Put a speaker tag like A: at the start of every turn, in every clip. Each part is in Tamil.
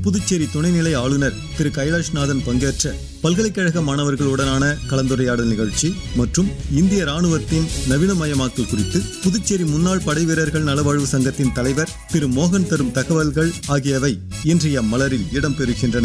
A: புதுச்சேரி துணைநிலை ஆளுநர் திரு கைலாஷ்நாதன் பங்கேற்ற பல்கலைக்கழக மாணவர்களுடனான கலந்துரையாடல் நிகழ்ச்சி மற்றும் இந்திய ராணுவத்தின் நவீனமயமாக்கல் குறித்து புதுச்சேரி முன்னாள் படைவீரர்கள் நலவாழ்வு சங்கத்தின் தலைவர் திரு மோகன் தரும் தகவல்கள் ஆகியவை இன்றைய மலரில் இடம்பெறுகின்றன.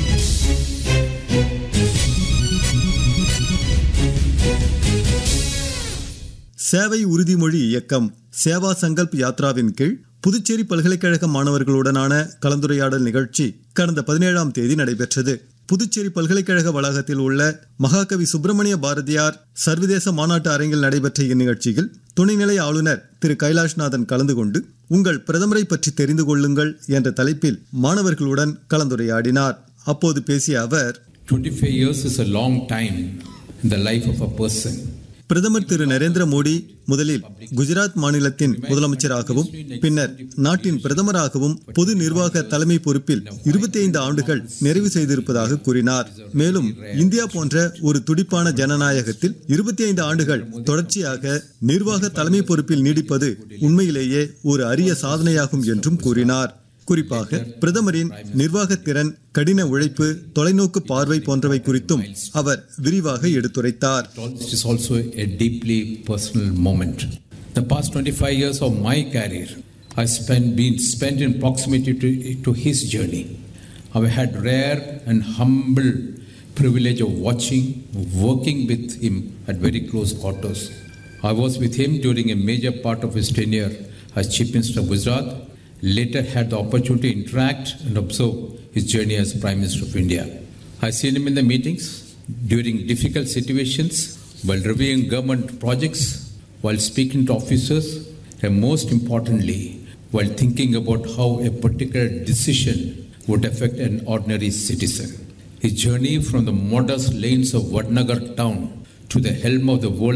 A: சேவை உறுதிமொழி இயக்கம் சேவா சங்கல்ப் யாத்ராவின் கீழ் புதுச்சேரி பல்கலைக்கழக மாணவர்களுடனான கலந்துரையாடல் நிகழ்ச்சி கடந்த 17ஆம் தேதி நடைபெற்றது. புதுச்சேரி பல்கலைக்கழக வளாகத்தில் உள்ள மகாகவி சுப்பிரமணிய பாரதியார் சர்வதேச மாநாட்டு அரங்கில் நடைபெற்ற இந்நிகழ்ச்சியில் துணைநிலை ஆளுநர் திரு கைலாஷ்நாதன் கலந்து கொண்டு உங்கள் பிரதமரை பற்றி தெரிந்து கொள்ளுங்கள் என்ற தலைப்பில் மாணவர்களுடன் கலந்துரையாடினார். அப்போது பேசிய அவர்,
B: 25 years is a long time in the life of a person.
A: பிரதமர் திரு நரேந்திர மோடி முதலில் குஜராத் மாநிலத்தின் முதலமைச்சராகவும் பின்னர் நாட்டின் பிரதமராகவும் பொது நிர்வாக தலைமை பொறுப்பில் 25 ஆண்டுகள் நிறைவு செய்திருப்பதாக கூறினார். மேலும் இந்தியா போன்ற ஒரு துடிப்பான ஜனநாயகத்தில் 25 ஆண்டுகள் தொடர்ச்சியாக நிர்வாக தலைமை பொறுப்பில் நீடிப்பது உண்மையிலேயே ஒரு அரிய சாதனையாகும் என்றும் கூறினார். குறிப்பாக பிரதமரின் நிர்வாகத்திறன், கடின உழைப்பு, தொலைநோக்கு பார்வை போன்றவை குறித்தும் அவர் விரிவாக எடுத்துரைத்தார்.
B: It is also a deeply personal moment. The past 25 years of my career has been spent in proximity to his journey. I have had rare and humble privilege of working with him at very close quarters. I was with him during a major part of his tenure as Chief Minister of Gujarat. Later had the opportunity to interact and observe his journey as Prime Minister of India. I seen him in the meetings, during difficult situations, while reviewing government projects, while speaking to officers, and most importantly, while thinking about how a particular decision would affect an ordinary citizen. His journey from the modest lanes of Vadnagar town to the helm of the world